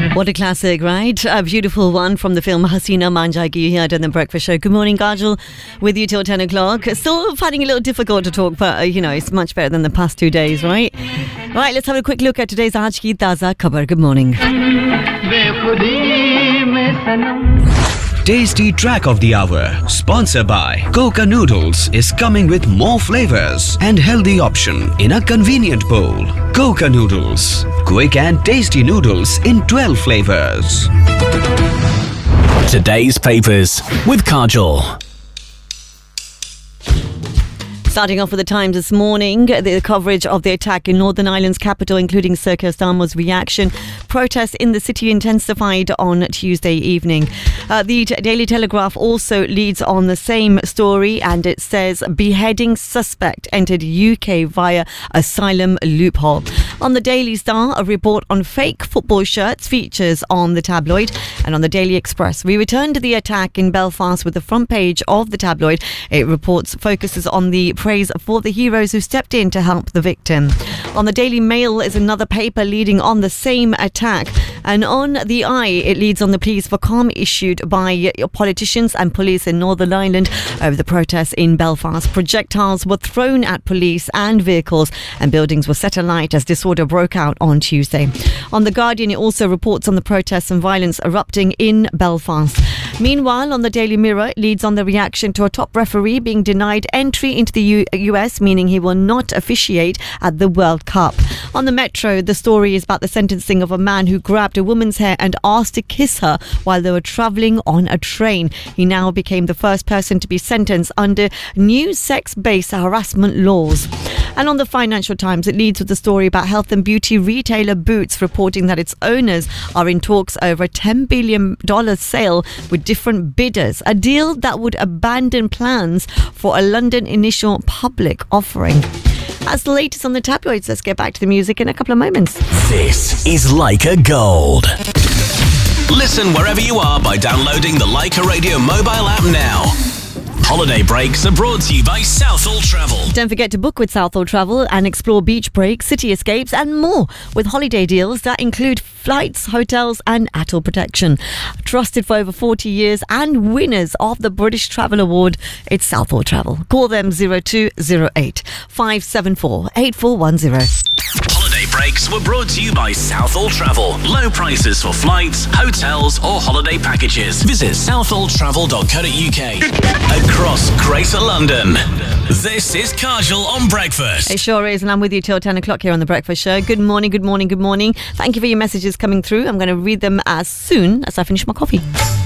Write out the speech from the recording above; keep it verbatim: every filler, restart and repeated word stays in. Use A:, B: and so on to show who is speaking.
A: What a classic, right? A beautiful one from the film Hasina Maan Jayegi here on the Breakfast Show. Good morning, Kajal, with you till ten o'clock. Still finding it a little difficult to talk, but uh, you know, it's much better than the past two days, right? Right, let's have a quick look at today's Aaj Ki Taza Khabar. Good morning.
B: Tasty Track of the Hour, sponsored by Coca Noodles, is coming with more flavors and healthy option in a convenient bowl. Coca Noodles, quick and tasty noodles in twelve flavors.
C: Today's papers with Kajal.
A: Starting off with the Times this morning, the coverage of the attack in Northern Ireland's capital, including Sir Keir Starmer's reaction. Protests in the city intensified on Tuesday evening. Uh, the Daily Telegraph also leads on the same story, and it says beheading suspect entered U K via asylum loophole. On the Daily Star, a report on fake football shirts features on the tabloid. And on the Daily Express, we return to the attack in Belfast with the front page of the tabloid. It reports focuses on the praise for the heroes who stepped in to help the victim. On the Daily Mail is another paper leading on the same attack. And on the Eye, it leads on the pleas for calm issued by politicians and police in Northern Ireland over the protests in Belfast. Projectiles were thrown at police and vehicles, and buildings were set alight as disorder broke out on Tuesday. On The Guardian, it also reports on the protests and violence erupting in Belfast. Meanwhile, on the Daily Mirror, it leads on the reaction to a top referee being denied entry into the U- US, meaning he will not officiate at the World Cup. On the Metro, the story is about the sentencing of a man who grabbed a woman's hair and asked to kiss her while they were travelling on a train. He now became the first person to be sentenced under new sex-based harassment laws. And on the Financial Times, it leads with the story about health and beauty retailer Boots reporting that its owners are in talks over a ten billion dollars sale with different bidders, a deal that would abandon plans for a London initial public offering. That's the latest on the tabloids. Let's get back to the music in a couple of moments.
C: This is Leica Gold. Listen wherever you are by downloading the Leica Radio mobile app now. Holiday breaks are brought to you by Southall Travel.
A: Don't forget to book with Southall Travel and explore beach breaks, city escapes and more with holiday deals that include flights, hotels and atoll protection. Trusted for over forty years and winners of the British Travel Award, it's Southall Travel. Call them zero two zero eight, five seven four, eight four one zero.
C: Holiday breaks were brought to you by Southall Travel. Low prices for flights, hotels or holiday packages. Visit southall travel dot co dot uk. Across Greater London, this is Kajal on Breakfast.
A: It sure is, and I'm with you till ten o'clock here on The Breakfast Show. Good morning, good morning, good morning. Thank you for your messages coming through. I'm going to read them as soon as I finish my coffee.